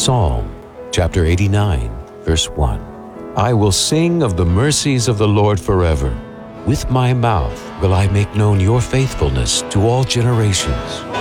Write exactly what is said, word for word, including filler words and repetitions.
Psalm chapter eighty-nine, verse one. I will sing of the mercies of the Lord forever. With my mouth will I make known your faithfulness to all generations,